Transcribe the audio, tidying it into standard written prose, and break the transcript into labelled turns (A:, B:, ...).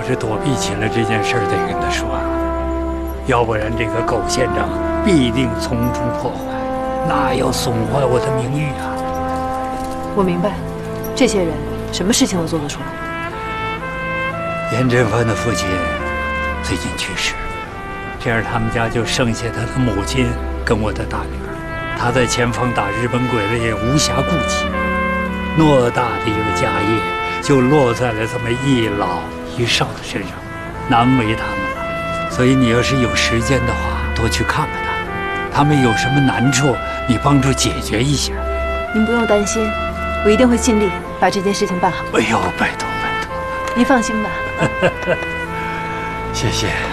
A: 我是躲避起了这件事得跟他说啊，要不然这个苟县长必定从中破坏，那要损坏我的名誉啊！
B: 我明白，这些人什么事情都做得出来。
A: 严振藩的父亲最近去世，这样他们家就剩下他的母亲跟我的大女儿。他在前方打日本鬼子也无暇顾及，偌大的一个家业就落在了这么一老一少的身上，难为他们了。所以你要是有时间的话，多去看看他们，他们有什么难处，你帮助解决一下。
B: 您不用担心，我一定会尽力把这件事情办好。
A: 哎呦，拜托拜托，
B: 您放心吧。
A: 谢谢。